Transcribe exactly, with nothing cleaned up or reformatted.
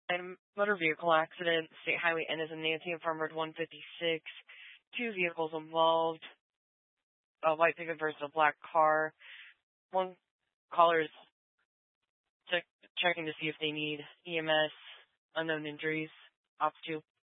And motor vehicle accident, State Highway N as in Nancy and Farm Road one fifty-six. Two vehicles involved, a white pickup versus a black car. One caller is check, checking to see if they need E M S, unknown injuries. Ops two.